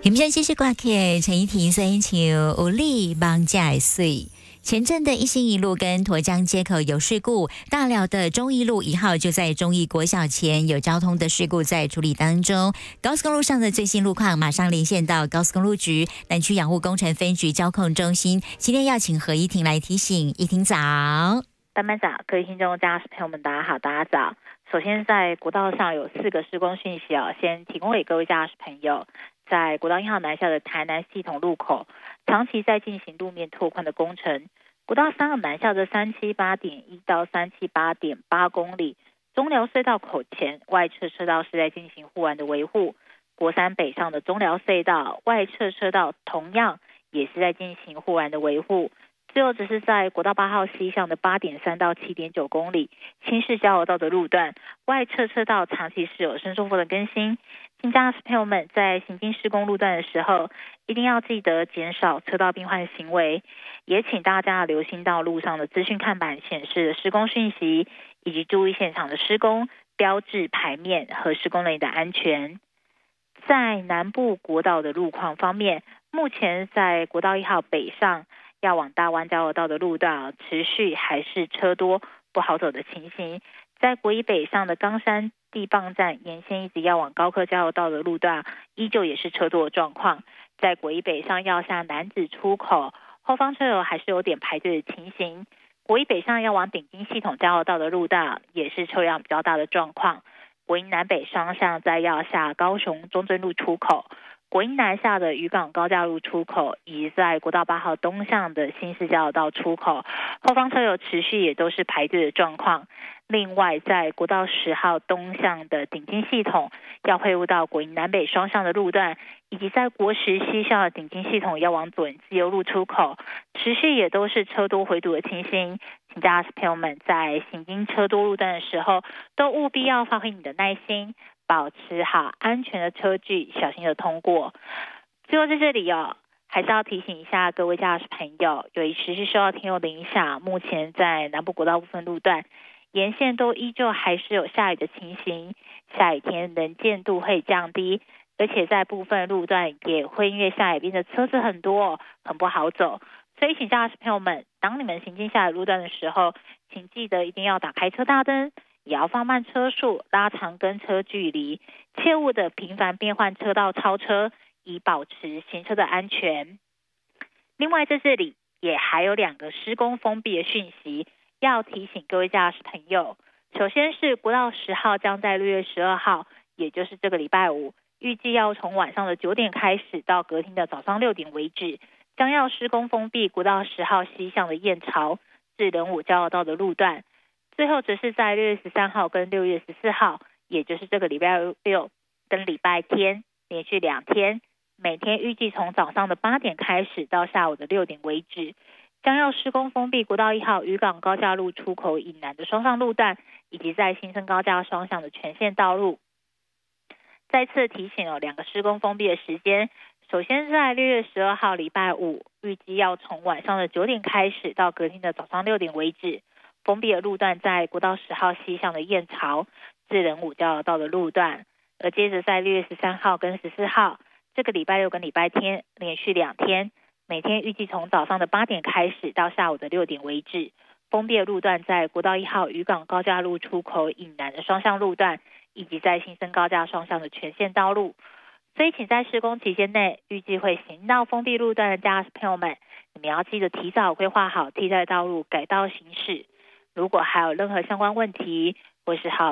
欣赏继续挂客陈怡婷所演唱有力帮架水。前镇的一心一路跟沱江街口有事故，大寮的忠义路1号就在忠义国小前有交通的事故在处理当中。高速公路上的最新路况，马上连线到高速公路局南区养护工程分局交控中心。今天要请何怡婷来提醒。怡婷早。 班班早，各位听众驾驶朋友们，大家好，大家早。首先，在国道上有4个施工讯息先提供给各位驾驶朋友。在国道1号南下的台南系统路口，长期在进行路面拓宽的工程。国道3号南下的378.1到378.8公里，中寮隧道口前外侧车道是在进行护栏的维护。国3北上的中寮隧道外侧车道同样也是在进行护栏的维护。最后只是在国道8号西向的8.3到7.9公里新市交流道的路段，外侧车道长期是有伸缩缝的更新。请驾驶朋友们在行经施工路段的时候，一定要记得减少车道并换行为，也请大家留心到路上的资讯看板显示的施工讯息，以及注意现场的施工标志牌面和施工人员的安全。在南部国道的路况方面，目前在国道1号北上要往大湾交流道的路段持续还是车多不好走的情形。在国一北上的冈山地磅站沿线一直要往高科交流道的路段依旧也是车多的状况。在国一北上要下楠梓出口，后方车流还是有点排队的情形。国一北上要往顶金系统交流道的路段也是车辆比较大的状况。国一南北双向在要下高雄中正路出口，国一南下的渔港高架路出口，以及在国道8号东向的新市交流道出口，后方车流持续也都是排队的状况。另外在国道10号东向的顶金系统要汇入到国一南北双向的路段，以及在国10西向的顶金系统要往左营自由路出口，持续也都是车多回堵的情形。请驾驶朋友们在行经车多路段的时候，都务必要发挥你的耐心，保持好安全的车距，小心的通过。最后在这里还是要提醒一下各位驾驶朋友，由于持续受到天候的影响，目前在南部国道部分路段沿线都依旧还是有下雨的情形，下雨天能见度会降低，而且在部分路段也会因为下雨变得车子很多，很不好走。所以请驾驶朋友们，当你们行经下雨路段的时候，请记得一定要打开车大灯，也要放慢车速，拉长跟车距离，切勿的频繁变换车道超车，以保持行车的安全。另外在这里也还有2个施工封闭的讯息要提醒各位驾驶朋友。首先是国道10号将在6月12号，也就是这个礼拜五，预计要从晚上的9点开始到隔天的早上6点为止，将要施工封闭国道10号西向的燕巢至仁武交流道的路段。最后则是在6月13号跟6月14号，也就是这个礼拜6跟礼拜天连续2天，每天预计从早上的8点开始到下午的6点为止，将要施工封闭国道1号渔港高架路出口以南的双向路段，以及在新生高架双向的全线道路。再次提醒2个施工封闭的时间。首先在6月12号礼拜五，预计要从晚上的9点开始到隔天的早上6点为止，封闭的路段在国道10号西向的燕巢至仁武交流道的路段。而接着在6月13号跟14号，这个礼拜6跟礼拜天连续2天，每天预计从早上的8点开始到下午的6点为止，封闭的路段在国道1号渔港高架路出口以南的双向路段，以及在新生高架双向的全线道路。所以请在施工期间内预计会行到封闭路段的驾驶朋友们，你们要记得提早规划好替代道路改道行驶。如果还有任何相关问题，或是